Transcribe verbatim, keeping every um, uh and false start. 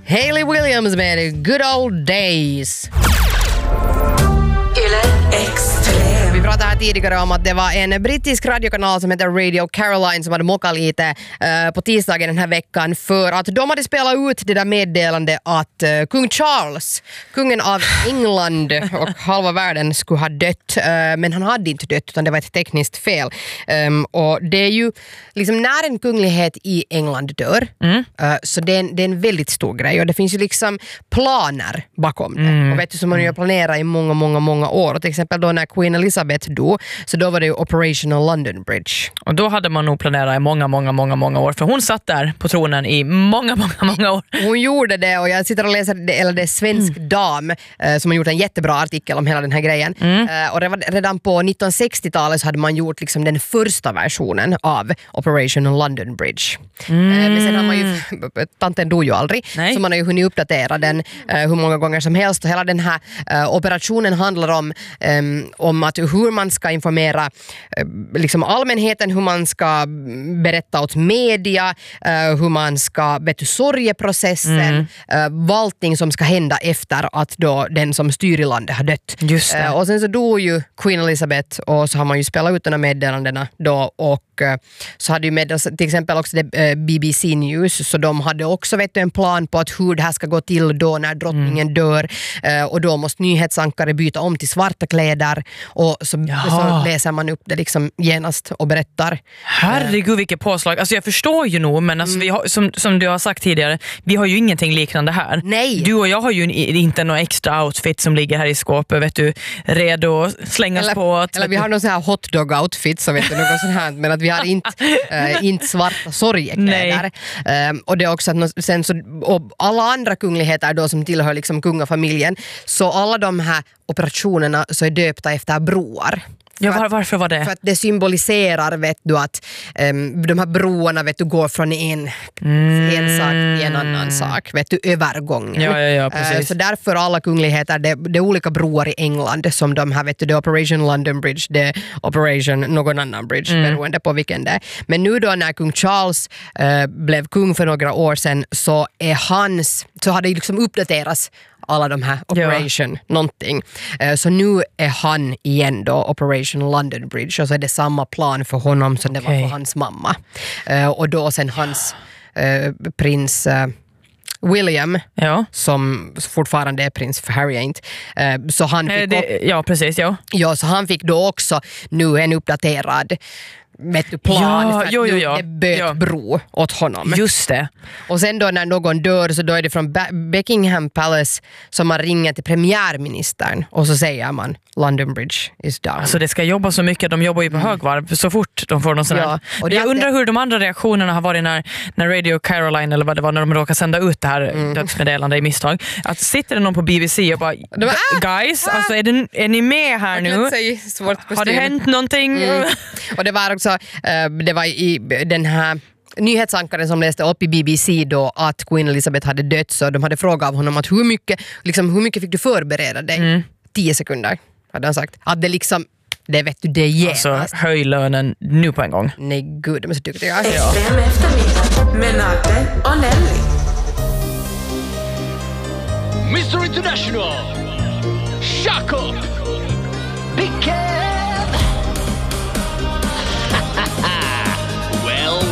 Hayley Williams med Good Old Days. Vi pratade här tidigare om att det var en brittisk radiokanal som heter Radio Caroline som hade mockat lite uh, på tisdagen den här veckan för att de hade spelat ut det där meddelande att uh, kung Charles, kungen av England och halva världen skulle ha dött, uh, men han hade inte dött utan det var ett tekniskt fel. Um, och det är ju liksom när en kunglighet i England dör mm. uh, så det är, en, det är en väldigt stor grej och det finns ju liksom planer bakom det. Mm. Och vet du som man ju har planerat i många, många, många år. Och till exempel då när Queen Elizabeth dog så då var det ju Operational London Bridge. Och då hade man nog planerat i många, många, många, många år. För hon satt där på tronen i många, många, många år. Hon gjorde det och jag sitter och läser det, eller det är Svensk mm. dam eh, som har gjort en jättebra artikel om hela den här grejen. Mm. Eh, och redan på nittonhundrasextiotalet så hade man gjort liksom den första versionen av Operational London Bridge. Mm. Eh, men sen har man ju, tanten dog ju aldrig, Nej. så man har ju hunnit uppdatera den eh, hur många gånger som helst. Och hela den här eh, operationen handlar om, eh, om att hur man ska informera eh, liksom allmänheten, hur man ska berätta åt media, eh, hur man ska vet du, sorgeprocessen, mm. eh, valting som ska hända efter att då den som styr i landet har dött. Just det. Eh, och sen så dog ju Queen Elizabeth och så har man ju spelat ut de här meddelandena då och eh, så hade ju med till exempel också det, eh, B B C News så de hade också vet du, en plan på att hur det här ska gå till då när drottningen mm. dör eh, och då måste nyhetsankare byta om till svarta kläder och så, så läser man upp det liksom genast och berättar. Herregud vilket påslag. Alltså jag förstår ju nog men alltså, mm. vi har, som, som du har sagt tidigare, vi har ju ingenting liknande här. Nej. Du och jag har ju inte någon extra outfit som ligger här i skåpet, vet du, redo att slängas eller, på. Att, eller vi har någon sån här hotdog outfit så vet du, något sånt här, men att vi har inte, äh, inte svarta sorgekläder. Ähm, och det är också att sen så, och alla andra kungligheter då som tillhör liksom kungafamiljen, så alla de här operationerna så är döpta efter broar. Ja, var, varför var det? För att det symboliserar vet du att um, de här broarna vet du går från en, mm. en sak till en annan sak, vet du, övergången. Ja, ja, ja, precis. Uh, så därför alla kungligheter, det, det är olika broar i England som de här, vet du, det är Operation London Bridge, det är Operation någon annan bridge, mm. beroende på vilken det är. Men nu då när kung Charles uh, blev kung för några år sedan så är hans, så har det liksom uppdaterats alla de här Operation ja. någonting. Uh, så nu är han igen då Operation London Bridge och så är det samma plan för honom som okay. det var för hans mamma. Uh, och då sen hans uh, prins uh, William ja. som fortfarande är prins för Harry inte. Uh, så han fick det, upp, ja precis ja. Ja så han fick då också nu en uppdaterad vet du, plan ja, för att jo, jo, ja. det böt ja. bro åt honom. Just det. Och sen då när någon dör så då är det från Buckingham Palace som man ringer till premiärministern och så säger man London Bridge is down. Alltså det ska jobba så mycket, de jobbar ju på mm. högvarv så fort de får någon sån ja. Och jag undrar hur de andra reaktionerna har varit när, när Radio Caroline eller vad det var när de råkar sända ut det här mm. dödsmeddelande i misstag. Att sitter det någon på B B C och bara bara, guys, ah, alltså är, det, är ni med här nu? Har det hänt någonting? Mm. Och det var också uh, det var i den här nyhetsankaren som läste upp i B B C då att Queen Elizabeth hade dött så de hade frågat av honom att hur mycket, liksom, hur mycket fick du förbereda dig? Mm. Tio sekunder hade han sagt. Att det liksom, det vet du, det ger. Alltså höj lönen nu på en gång. Nej gud, de är så duktiga. Ja. Extrem eftermiddag med Nagge och Nelly. mister International, Shaka, Big K.